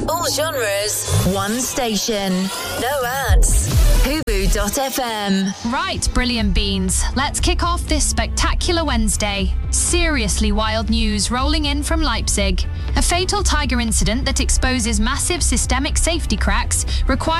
All genres, one station. No ads. Hubu.fm. Right, brilliant beans. Let's kick off this spectacular Wednesday. Seriously wild news rolling in from Leipzig. A fatal Tiger incident that exposes massive systemic safety cracks requires